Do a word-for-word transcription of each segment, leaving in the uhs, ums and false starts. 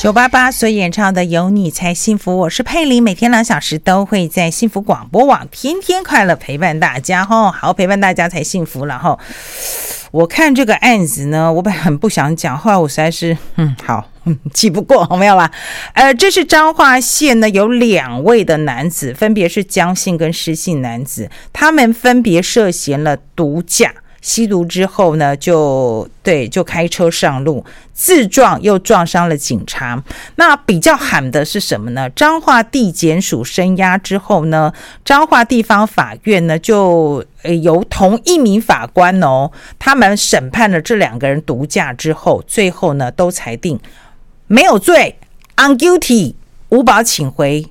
九八八所演唱的有你才幸福，我是佩玲，每天两小时都会在幸福广播网天天快乐陪伴大家吼，好陪伴大家才幸福了吼。我看这个案子呢，我本来很不想讲，后来我实在是嗯好嗯气不过，没有啦。呃，这是彰化县呢有两位的男子，分别是江姓跟施姓男子，他们分别涉嫌了毒驾。吸毒之后呢，就对，就开车上路，自撞又撞伤了警察。那比较喊的是什么呢？彰化地检署声押之后呢，彰化地方法院呢就由同一名法官哦，他们审判了这两个人毒驾之后，最后呢都裁定没有罪 ，on guilty， 无保请回。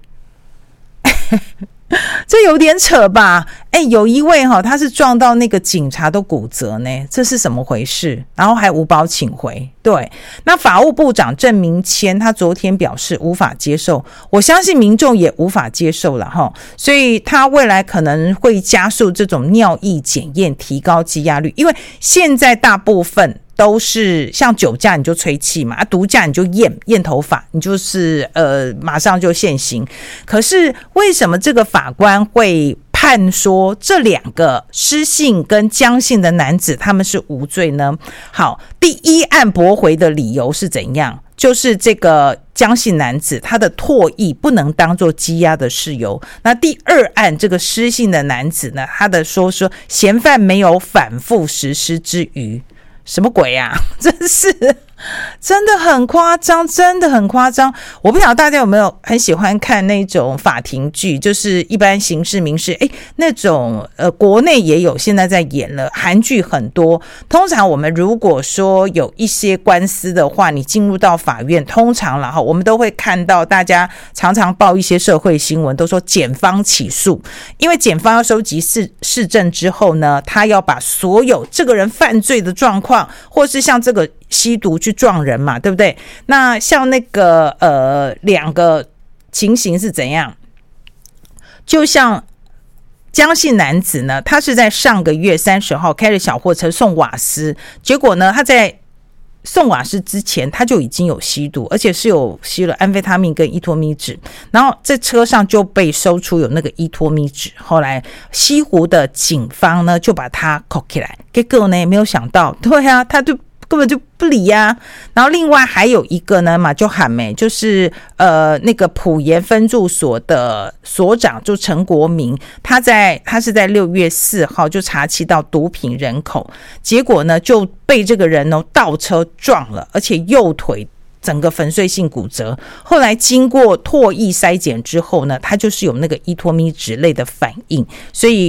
这有点扯吧？哎，有一位哈、哦，他是撞到那个警察都骨折呢，这是怎么回事？然后还无保请回。对，那法务部长郑明谦他昨天表示无法接受，我相信民众也无法接受了哈，所以他未来可能会加速这种尿液检验，提高羁押率，因为现在大部分都是像酒驾你就吹气嘛，啊毒驾你就验验头发，你就是呃马上就现行。可是为什么这个法官会判说这两个施姓跟江姓的男子他们是无罪呢？好，第一案驳回的理由是怎样？就是这个江姓男子他的唾液不能当作羁押的事由。那第二案这个施姓的男子呢，他的说说嫌犯没有反复实施之余。什么鬼啊，真是真的很夸张，真的很夸张。我不晓得大家有没有很喜欢看那种法庭剧，就是一般刑事民事诶那种呃国内也有现在在演了，韩剧很多。通常我们如果说有一些官司的话，你进入到法院，通常啦我们都会看到大家常常报一些社会新闻，都说检方起诉，因为检方要收集事事证之后呢，他要把所有这个人犯罪的状况，或是像这个吸毒去撞人嘛，对不对？那像那个呃两个情形是怎样？就像江姓男子呢，他是在上个月三十号开着小货车送瓦斯，结果呢他在送瓦斯之前他就已经有吸毒，而且是有吸了安非他命跟依托咪酯，然后在车上就被搜出有那个依托咪酯，后来西湖的警方呢就把他扣起来，结果呢没有想到，对啊，他就根本就不理呀、啊。然后另外还有一个呢嘛，就喊没，就是呃那个埔盐分驻所的所长就陈国民，他在他是在六月四号就查缉到毒品人口，结果呢就被这个人哦倒车撞了，而且右腿整个粉碎性骨折。后来经过唾液筛检之后呢，他就是有那个依托咪酯类的反应，所以